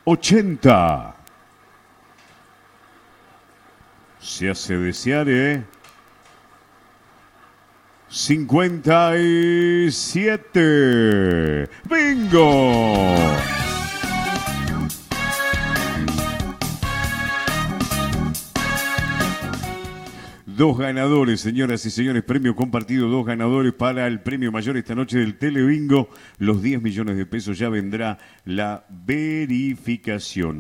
80. Se hace desear, 57. ¡Bingo! Dos ganadores, señoras y señores, premio compartido, dos ganadores para el premio mayor esta noche del Telebingo. Los 10 millones de pesos, ya vendrá la verificación.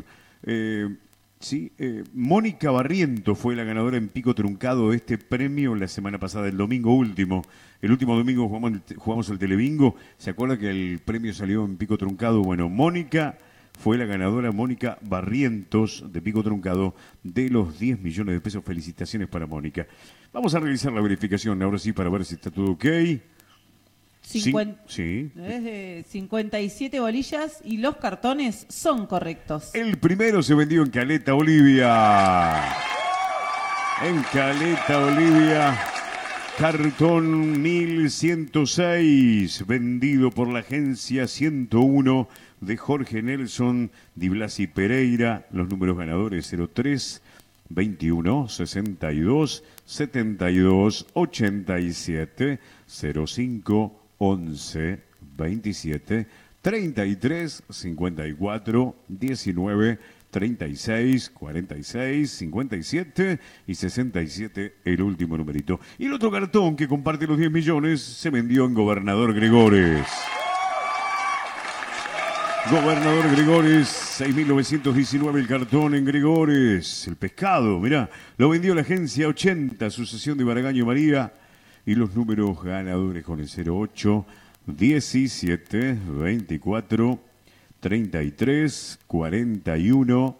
Mónica Barriento fue la ganadora en pico truncado de este premio la semana pasada, el domingo último. El último domingo jugamos el Telebingo. ¿Se acuerda que el premio salió en pico truncado? Bueno, Mónica fue la ganadora, Mónica Barrientos, de pico truncado, de los 10 millones de pesos. Felicitaciones para Mónica. Vamos a realizar la verificación ahora sí para ver si está todo ok. 57 bolillas y los cartones son correctos. El primero se vendió en Caleta, Olivia. En Caleta, Olivia. Cartón 1106, vendido por la agencia 101 de Jorge Nelson Di Blasi Pereira. Los números ganadores 03 21 62 72 87 05 11 27 33 54 19 36 46 57 y 67 el último numerito. Y el otro cartón que comparte los 10 millones se vendió en Gobernador Gregores. Gobernador Gregores, 6.919 el cartón en Gregores. El pescado, mirá, lo vendió la agencia 80, sucesión de Baragaño María. Y los números ganadores con el 08, 17, 24, 33, 41,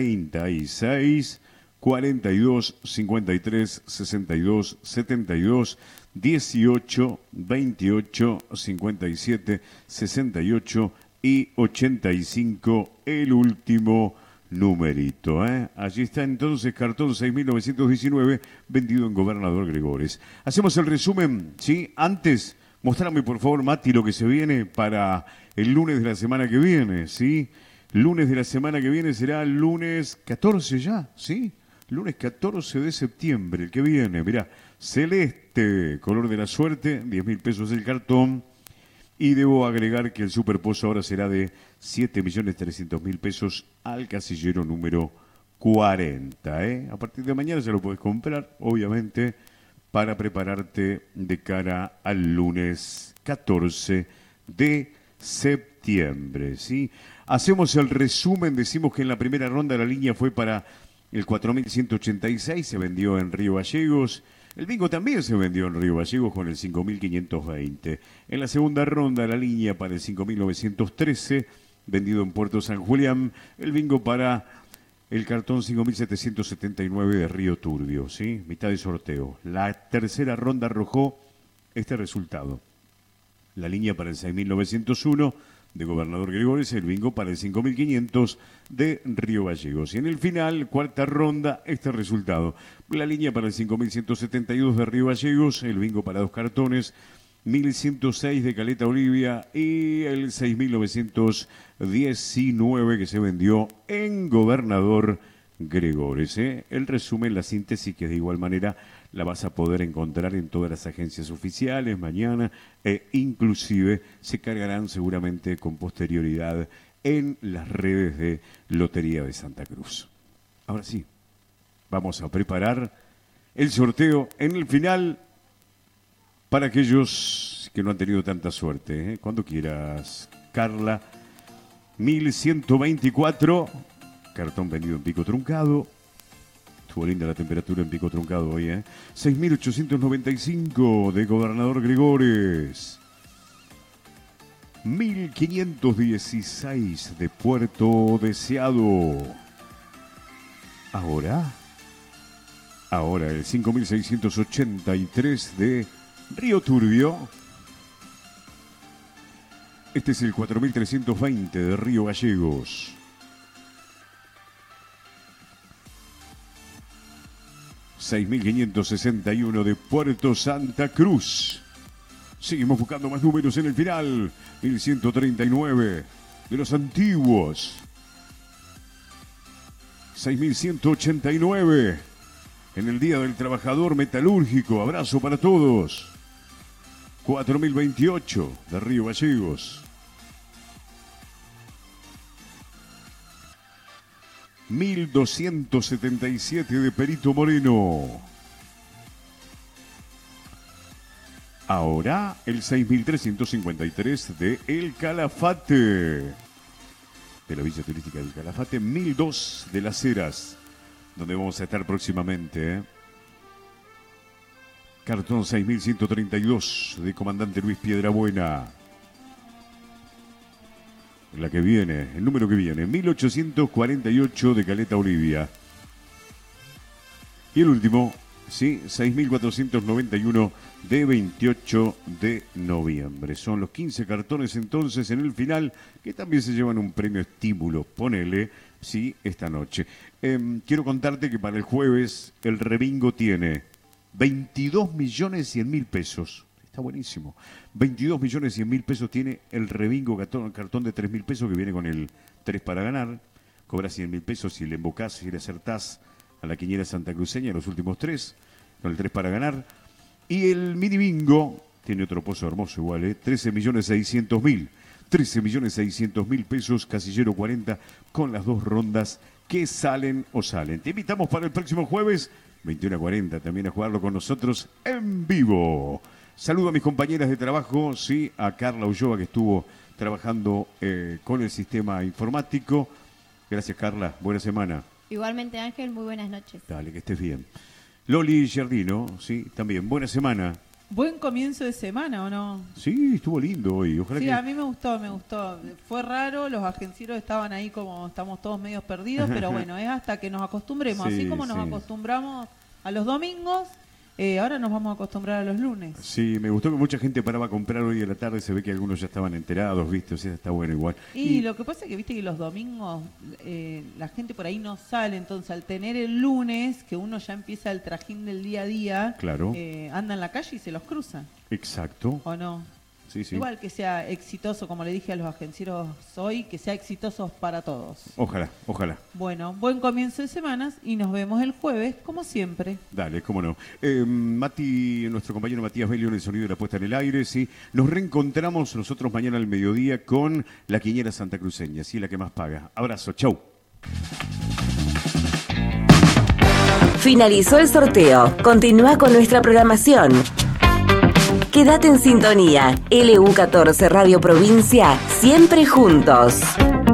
36, 42, 53, 62, 72, 18, 28, 57, 68 y 85, el último numerito. Allí está entonces cartón 6.919 vendido en Gobernador Gregores. Hacemos el resumen, ¿sí? Antes, mostrame por favor, Mati, lo que se viene para el lunes de la semana que viene, ¿sí? Lunes de la semana que viene será el lunes 14 ya, ¿sí? Lunes 14 de septiembre, el que viene, mirá, celeste, color de la suerte, 10.000 pesos el cartón. Y debo agregar que el superpozo ahora será de 7.300.000 pesos al casillero número 40. A partir de mañana ya lo puedes comprar, obviamente, para prepararte de cara al lunes 14 de septiembre. ¿Sí? Hacemos el resumen, decimos que en la primera ronda la línea fue para el 4.186, se vendió en Río Gallegos. El bingo también se vendió en Río Gallegos con el 5.520. En la segunda ronda, la línea para el 5.913, vendido en Puerto San Julián. El bingo para el cartón 5.779 de Río Turbio, ¿sí? Mitad de sorteo. La tercera ronda arrojó este resultado. La línea para el 6.901 de Gobernador Gregores, el bingo para el 5.500 de Río Gallegos. Y en el final, cuarta ronda, este resultado. La línea para el 5.172 de Río Gallegos, el bingo para dos cartones, 1.106 de Caleta Olivia y el 6.919 que se vendió en Gobernador Gregores. El resumen, la síntesis, que de igual manera la vas a poder encontrar en todas las agencias oficiales mañana e inclusive se cargarán seguramente con posterioridad en las redes de Lotería de Santa Cruz. Ahora sí, vamos a preparar el sorteo en el final para aquellos que no han tenido tanta suerte. Cuando quieras, Carla. 1.124, cartón vendido en pico truncado. Estuvo linda la temperatura en pico truncado hoy, 6.895 de Gobernador Gregores. 1.516 de Puerto Deseado. Ahora el 5.683 de Río Turbio. Este es el 4.320 de Río Gallegos. 6.561 de Puerto Santa Cruz. Seguimos buscando más números en el final. 1.139 de los antiguos. 6.189. En el Día del Trabajador Metalúrgico, abrazo para todos. 4.028 de Río Gallegos. 1.277 de Perito Moreno. Ahora el 6.353 de El Calafate, de la Villa Turística del Calafate. 1.002 de Las Heras, donde vamos a estar próximamente. Cartón 6.132 de Comandante Luis Piedrabuena. La que viene, el número que viene, 1.848 de Caleta Olivia. Y el último, sí, 6.491 de 28 de noviembre. Son los 15 cartones entonces en el final, que también se llevan un premio estímulo, ponele, sí, esta noche. Quiero contarte que para el jueves el Rebingo tiene 22.100.000 pesos. Está buenísimo. 22.100.000 pesos tiene el Rebingo, cartón de 3.000 pesos que viene con el 3 para ganar. Cobras 100.000 pesos si le embocás, si le acertás a la quiniela santacruceña los últimos 3, con el 3 para ganar. Y el mini bingo tiene otro pozo hermoso igual, 13.600.000. 13.600.000 pesos, casillero 40, con las 2 rondas que salen o salen. Te invitamos para el próximo jueves, 21:40, también a jugarlo con nosotros en vivo. Saludo a mis compañeras de trabajo, sí, a Carla Ulloa, que estuvo trabajando con el sistema informático. Gracias, Carla. Buena semana. Igualmente, Ángel, muy buenas noches. Dale, que estés bien. Loli Giardino, sí, también. Buena semana. Buen comienzo de semana, ¿o no? Sí, estuvo lindo hoy. Ojalá sí, que... a mí me gustó. Fue raro, los agencieros estaban ahí como estamos todos medios perdidos, pero bueno, es hasta que nos acostumbremos. Sí, así como nos acostumbramos a los domingos, ahora nos vamos a acostumbrar a los lunes. Sí, me gustó que mucha gente paraba a comprar hoy a la tarde, se ve que algunos ya estaban enterados, ¿viste? O sea, está bueno igual. Y lo que pasa es que, viste, que los domingos la gente por ahí no sale, entonces al tener el lunes, que uno ya empieza el trajín del día a día, claro, anda en la calle y se los cruza. Exacto. ¿O no? Sí, sí. Igual que sea exitoso, como le dije a los agencieros hoy, que sea exitoso para todos. Ojalá, ojalá. Bueno, buen comienzo de semanas y nos vemos el jueves, como siempre. Dale, cómo no. Mati, nuestro compañero Matías Belio en el sonido de la puesta en el aire, sí. Nos reencontramos nosotros mañana al mediodía con la quiniela santacruceña, sí, la que más paga. Abrazo, chau. Finalizó el sorteo. Continúa con nuestra programación. Quédate en sintonía. LU14 Radio Provincia, siempre juntos.